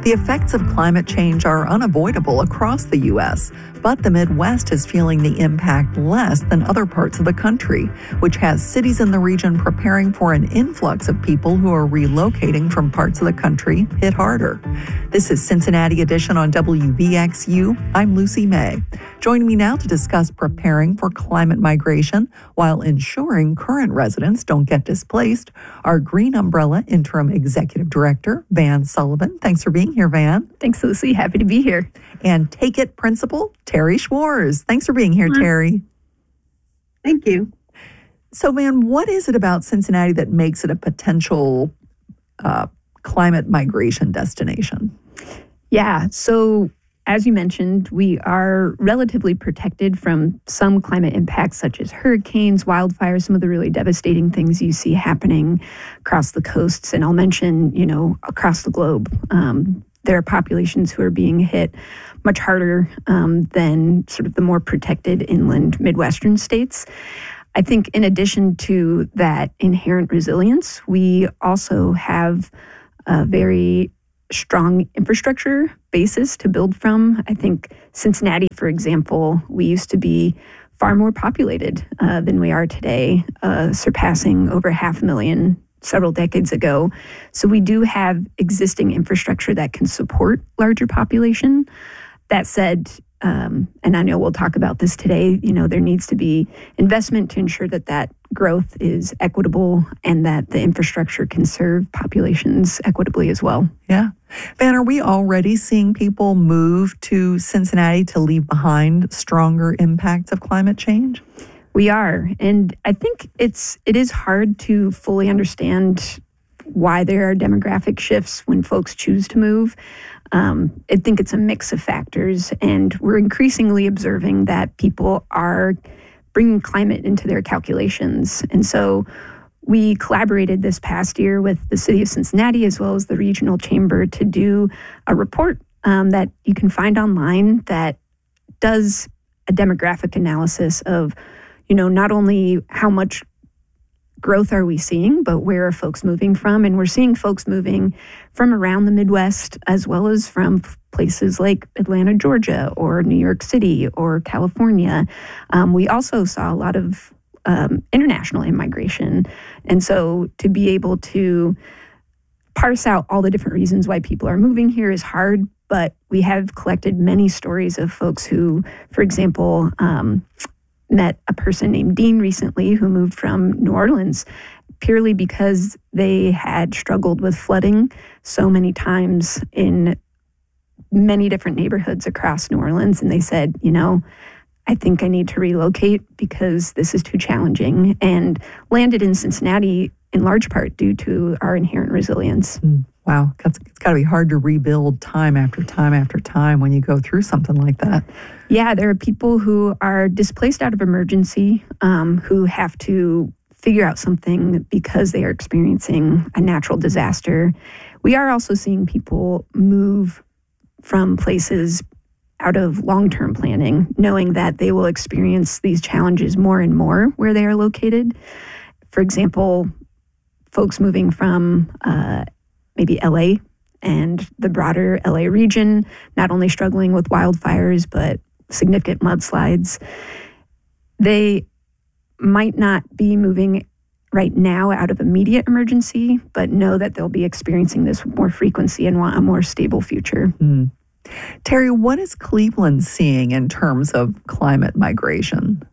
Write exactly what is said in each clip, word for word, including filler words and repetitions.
The effects of climate change are unavoidable across the U S, but the Midwest is feeling the impact less than other parts of the country, which has cities in the region preparing for an influx of people who are relocating from parts of the country hit harder. This is Cincinnati Edition on W V X U. I'm Lucy May. Joining me now to discuss preparing for climate migration while ensuring current residents don't get displaced are Green Umbrella Interim Executive Director Van Sullivan. Thanks for being here, Van. Thanks, Lucy. Happy to be here. And Take It Principal Terry Schwarz. Thanks for being here, Terry. Thank you. So, Van, what is it about Cincinnati that makes it a potential uh, climate migration destination? Yeah, so as you mentioned, we are relatively protected from some climate impacts such as hurricanes, wildfires, some of the really devastating things you see happening across the coasts. And I'll mention, you know, across the globe, um, there are populations who are being hit much harder um, than sort of the more protected inland Midwestern states. I think in addition to that inherent resilience, we also have a very strong infrastructure basis to build from. I think Cincinnati, for example, we used to be far more populated uh, than we are today, uh, surpassing over half a million several decades ago. So we do have existing infrastructure that can support larger population. That said, um, and I know we'll talk about this today, you know, there needs to be investment to ensure that that growth is equitable and that the infrastructure can serve populations equitably as well. Yeah. Van, are we already seeing people move to Cincinnati to leave behind stronger impacts of climate change? We are. And I think it's it is hard to fully understand why there are demographic shifts when folks choose to move. Um, I think it's a mix of factors, and we're increasingly observing that people are bringing climate into their calculations. And so we collaborated this past year with the city of Cincinnati as well as the regional chamber to do a report um, that you can find online that does a demographic analysis of, you know, not only how much growth are we seeing, but where are folks moving from? And we're seeing folks moving from around the Midwest as well as from places like Atlanta, Georgia, or New York City, or California. Um, we also saw a lot of um, international immigration. And so to be able to parse out all the different reasons why people are moving here is hard, but we have collected many stories of folks who, for example, um, met a person named Dean recently who moved from New Orleans purely because they had struggled with flooding so many times in many different neighborhoods across New Orleans. And they said, you know, I think I need to relocate because this is too challenging, and landed in Cincinnati in large part due to our inherent resilience. Mm, wow. It's, it's got to be hard to rebuild time after time after time when you go through something like that. Yeah, there are people who are displaced out of emergency, um, who have to figure out something because they are experiencing a natural disaster. We are also seeing people move from places out of long-term planning, knowing that they will experience these challenges more and more where they are located. For example, folks moving from uh, maybe L A and the broader L A region, not only struggling with wildfires, but significant mudslides. They might not be moving right now out of immediate emergency, but know that they'll be experiencing this with more frequency and want a more stable future. Mm. Terry, what is Cleveland seeing in terms of climate migration?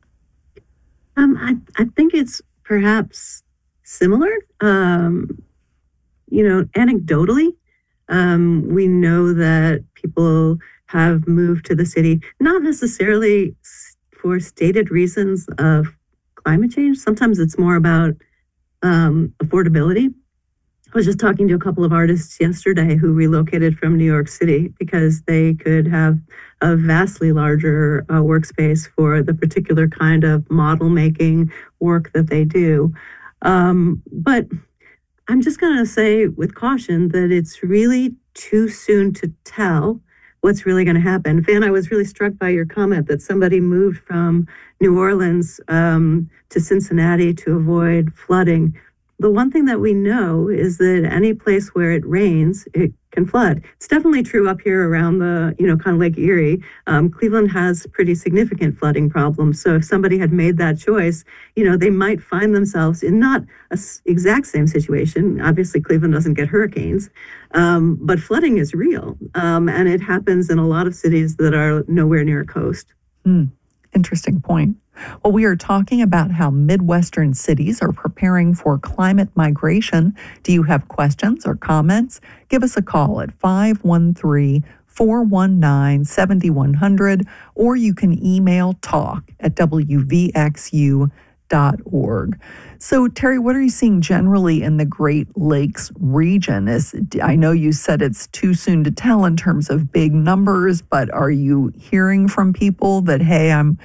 Um, I, I think it's perhaps similar. Um, you know, anecdotally, um, we know that people have moved to the city, not necessarily for stated reasons of climate change. Sometimes it's more about um, affordability. I was just talking to a couple of artists yesterday who relocated from New York City because they could have a vastly larger uh, workspace for the particular kind of model making work that they do. Um, but I'm just going to say with caution that it's really too soon to tell what's really going to happen. Van, I was really struck by your comment that somebody moved from New Orleans um, to Cincinnati to avoid flooding. The one thing that we know is that any place where it rains, it can flood. It's definitely true up here around the, you know, kind of Lake Erie. Um, Cleveland has pretty significant flooding problems. So if somebody had made that choice, you know, they might find themselves in not a s- exact same situation. Obviously, Cleveland doesn't get hurricanes, um, but flooding is real. Um, and it happens in a lot of cities that are nowhere near a coast. Hmm. Interesting point. Well, we are talking about how Midwestern cities are preparing for climate migration. Do you have questions or comments? Give us a call at five one three, four one nine, seven one zero zero, or you can email talk at w v x u dot org. So, Terry, what are you seeing generally in the Great Lakes region? Is, I know you said it's too soon to tell in terms of big numbers, but are you hearing from people that, hey, I'm,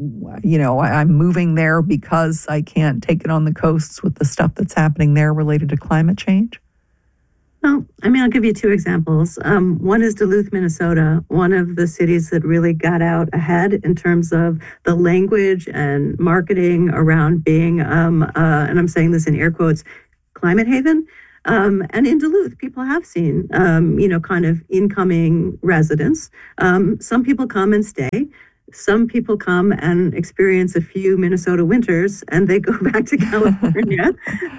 you know, I'm moving there because I can't take it on the coasts with the stuff that's happening there related to climate change? Well, I mean, I'll give you two examples. Um, one is Duluth, Minnesota, one of the cities that really got out ahead in terms of the language and marketing around being, um, uh, and I'm saying this in air quotes, climate haven. Um, and in Duluth, people have seen, um, you know, kind of incoming residents. Um, some people come and stay. Some people come and experience a few Minnesota winters and they go back to California.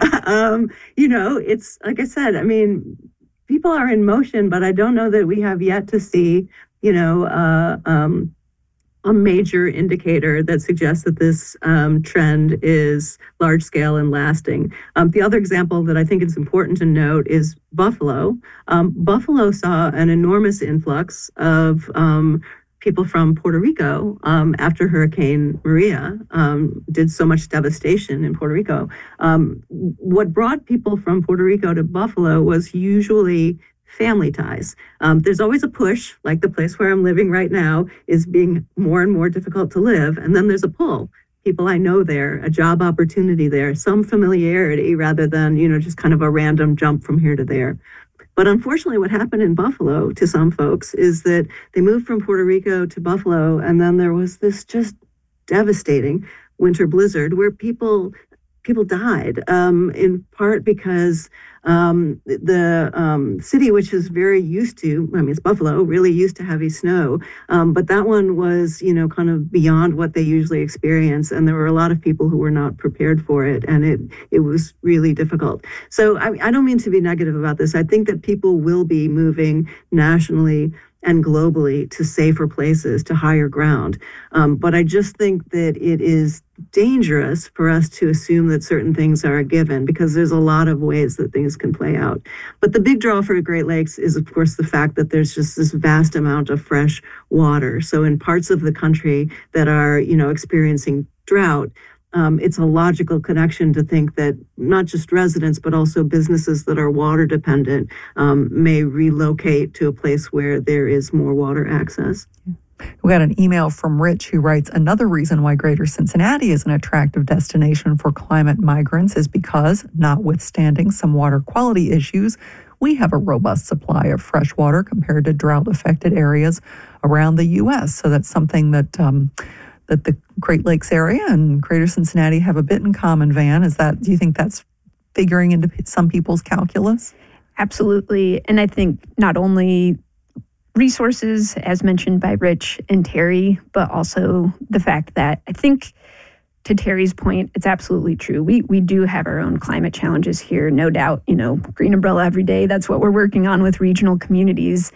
um, you know, it's like I said, I mean, people are in motion, but I don't know that we have yet to see, you know, uh, um, a major indicator that suggests that this um, trend is large scale and lasting. Um, the other example that I think is important to note is Buffalo. Um, Buffalo saw an enormous influx of um, people from Puerto Rico um, after Hurricane Maria um, did so much devastation in Puerto Rico. Um, what brought people from Puerto Rico to Buffalo was usually family ties. Um, there's always a push, like the place where I'm living right now is being more and more difficult to live. And then there's a pull. People I know there, a job opportunity there, some familiarity rather than, you know, just kind of a random jump from here to there. But unfortunately, what happened in Buffalo to some folks is that they moved from Puerto Rico to Buffalo, and then there was this just devastating winter blizzard where people people died, um, in part because um, the um, city, which is very used to, I mean, it's Buffalo, really used to heavy snow, um, but that one was, you know, kind of beyond what they usually experience, and there were a lot of people who were not prepared for it, and it it was really difficult. So I, I don't mean to be negative about this. I think that people will be moving nationally and globally to safer places, to higher ground. Um, but I just think that it is dangerous for us to assume that certain things are a given because there's a lot of ways that things can play out. But the big draw for the Great Lakes is, of course, the fact that there's just this vast amount of fresh water. So in parts of the country that are, you know, experiencing drought, Um, it's a logical connection to think that not just residents, but also businesses that are water dependent um, may relocate to a place where there is more water access. We got an email from Rich who writes, another reason why Greater Cincinnati is an attractive destination for climate migrants is because, notwithstanding some water quality issues, we have a robust supply of fresh water compared to drought-affected areas around the U S. So that's something that um, that the Great Lakes area and Greater Cincinnati have a bit in common, Van. Is that, do you think that's figuring into some people's calculus? Absolutely. And I think not only resources, as mentioned by Rich and Terry, but also the fact that I think, to Terry's point, it's absolutely true. We we do have our own climate challenges here, no doubt. You know, Green Umbrella every day, that's what we're working on with regional communities.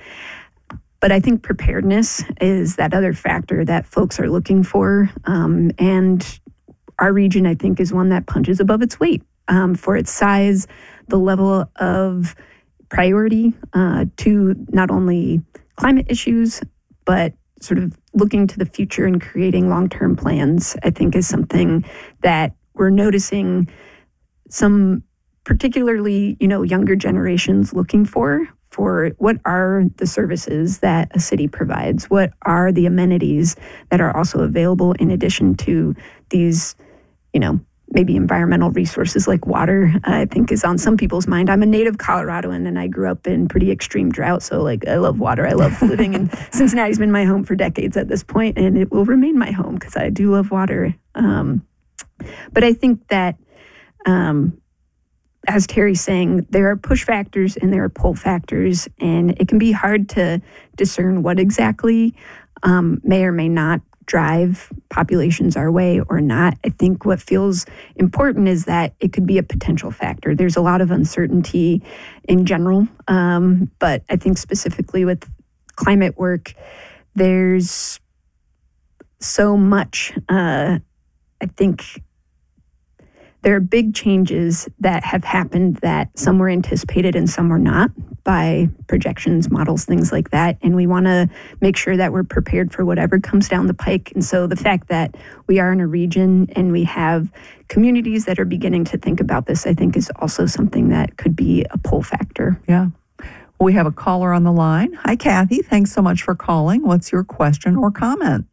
But I think preparedness is that other factor that folks are looking for. Um, and our region, I think, is one that punches above its weight um, for its size, the level of priority uh, to not only climate issues, but sort of looking to the future and creating long-term plans, I think is something that we're noticing some particularly, you know, younger generations looking for. For what are the services that a city provides? What are the amenities that are also available in addition to these, you know, maybe environmental resources like water, I think is on some people's mind. I'm a native Coloradoan and I grew up in pretty extreme drought. So like, I love water. I love living in Cincinnati's been my home for decades at this point, and it will remain my home because I do love water. Um, but I think that, um, as Terry's saying, there are push factors and there are pull factors, and it can be hard to discern what exactly um, may or may not drive populations our way or not. I think what feels important is that it could be a potential factor. There's a lot of uncertainty in general, um, but I think specifically with climate work, there's so much, uh, I think there are big changes that have happened that some were anticipated and some were not by projections, models, things like that. And we want to make sure that we're prepared for whatever comes down the pike. And so the fact that we are in a region and we have communities that are beginning to think about this, I think is also something that could be a pull factor. Yeah. We have a caller on the line. Hi, Kathy. Thanks so much for calling. What's your question or comment?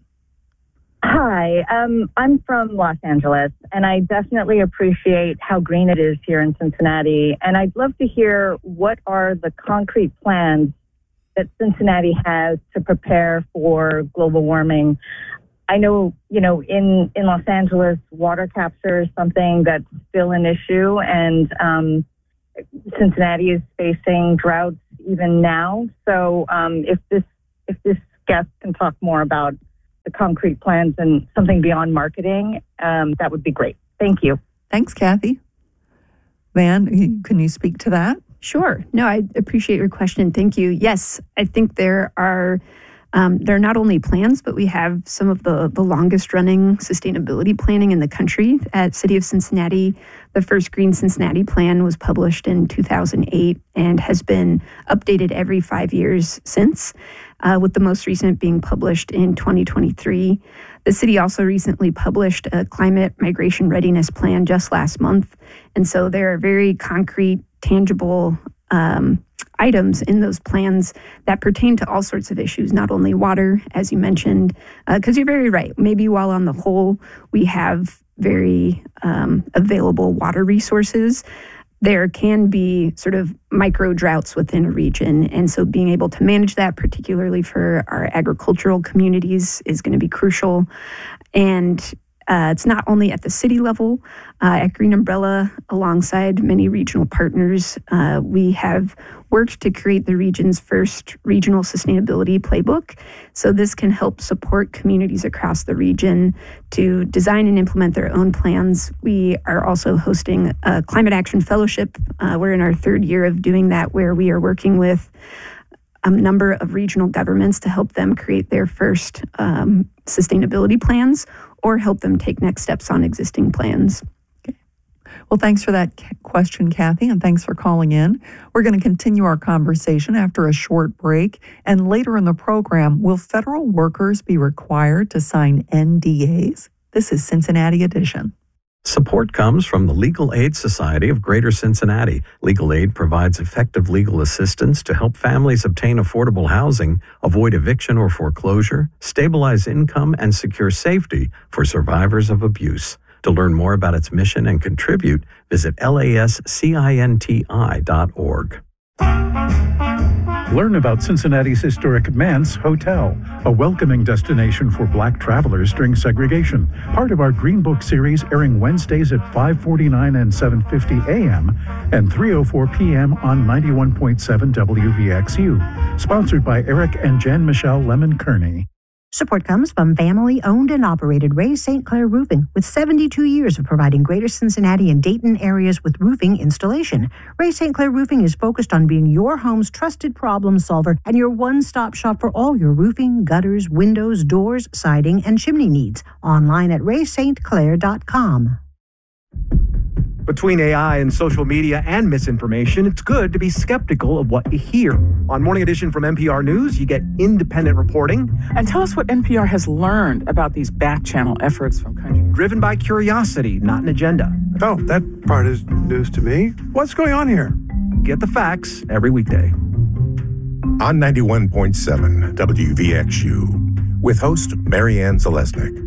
Hi, um, I'm from Los Angeles, and I definitely appreciate how green it is here in Cincinnati. And I'd love to hear what are the concrete plans that Cincinnati has to prepare for global warming. I know, you know, in, in Los Angeles, water capture is something that's still an issue, and um, Cincinnati is facing droughts even now. So um, if this if this guest can talk more about the concrete plans and something beyond marketing, um, that would be great. Thank you. Thanks, Kathy. Van, can you speak to that? Sure. No, I appreciate your question. Thank you. Yes, I think there are um, there are not only plans, but we have some of the, the longest running sustainability planning in the country at City of Cincinnati. The first Green Cincinnati Plan was published in two thousand eight and has been updated every five years since, uh, with the most recent being published in twenty twenty-three. The city also recently published a climate migration readiness plan just last month. And so there are very concrete, tangible um, items in those plans that pertain to all sorts of issues, not only water, as you mentioned, because uh, you're very right. Maybe while on the whole we have very um, available water resources, there can be sort of micro droughts within a region. And so being able to manage that, particularly for our agricultural communities, is going to be crucial. And uh, it's not only at the city level. Uh, at Green Umbrella, alongside many regional partners, uh, we have worked to create the region's first regional sustainability playbook. So this can help support communities across the region to design and implement their own plans. We are also hosting a Climate Action Fellowship. Uh, we're in our third year of doing that, where we are working with a number of regional governments to help them create their first um, sustainability plans or help them take next steps on existing plans. Well, thanks for that question, Kathy, and thanks for calling in. We're going to continue our conversation after a short break. And later in the program, will federal workers be required to sign N D As? This is Cincinnati Edition. Support comes from the Legal Aid Society of Greater Cincinnati. Legal Aid provides effective legal assistance to help families obtain affordable housing, avoid eviction or foreclosure, stabilize income, and secure safety for survivors of abuse. To learn more about its mission and contribute, visit L A S cinti dot org. Learn about Cincinnati's historic Mance Hotel, a welcoming destination for Black travelers during segregation. Part of our Green Book series, airing Wednesdays at five forty-nine and seven fifty a.m. and three oh four p.m. on ninety-one point seven W V X U. Sponsored by Eric and Jan Michelle Lemon-Kearney. Support comes from family-owned and operated Ray Saint Clair Roofing, with seventy-two years of providing Greater Cincinnati and Dayton areas with roofing installation. Ray Saint Clair Roofing is focused on being your home's trusted problem solver and your one-stop shop for all your roofing, gutters, windows, doors, siding, and chimney needs. Online at ray saint clair dot com. Between A I and social media and misinformation, it's good to be skeptical of what you hear. On Morning Edition from N P R News, you get independent reporting. And tell us what N P R has learned about these back-channel efforts from countries. Driven by curiosity, not an agenda. Oh, that part is news to me. What's going on here? Get the facts every weekday. On ninety-one point seven W V X U, with host Marianne Zalesnik.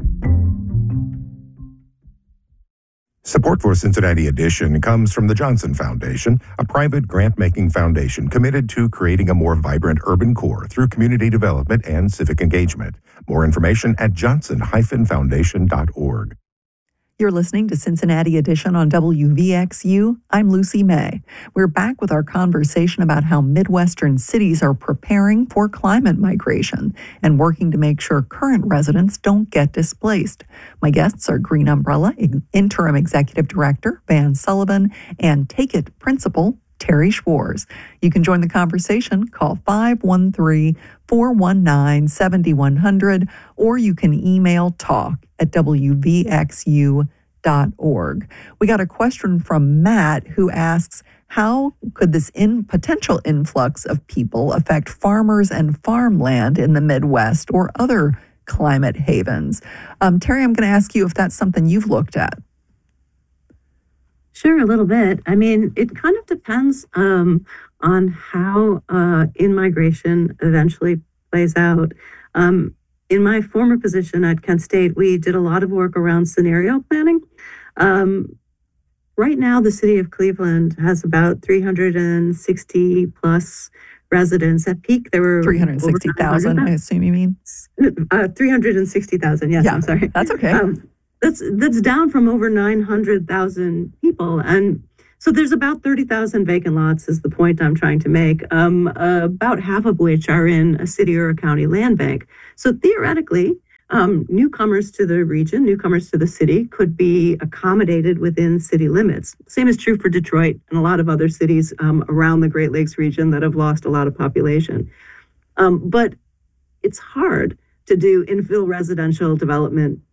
Support for Cincinnati Edition comes from the Johnson Foundation, a private grant-making foundation committed to creating a more vibrant urban core through community development and civic engagement. More information at johnson dash foundation dot org. You're listening to Cincinnati Edition on W V X U. I'm Lucy May. We're back with our conversation about how Midwestern cities are preparing for climate migration and working to make sure current residents don't get displaced. My guests are Green Umbrella Interim Executive Director Van Sullivan and Take It Principal Terry Schwarz. You can join the conversation. Call five one three, four one nine, seven one zero zero or you can email talk at w v x u dot org. We got a question from Matt who asks, how could this in potential influx of people affect farmers and farmland in the Midwest or other climate havens? Um, Terry, I'm going to ask you if that's something you've looked at. Sure, a little bit. I mean, it kind of depends um, on how uh, in-migration eventually plays out. Um, in my former position at Kent State, we did a lot of work around scenario planning. Um, right now, the city of Cleveland has about three hundred sixty plus residents. At peak, there were three hundred sixty thousand, I assume you mean? Uh, three hundred sixty thousand, yes, yeah, I'm sorry. That's okay. Um, That's that's down from over nine hundred thousand people. And so there's about thirty thousand vacant lots is the point I'm trying to make, um, uh, about half of which are in a city or a county land bank. So theoretically, um, newcomers to the region, newcomers to the city could be accommodated within city limits. Same is true for Detroit and a lot of other cities um, around the Great Lakes region that have lost a lot of population. Um, but it's hard to do infill residential development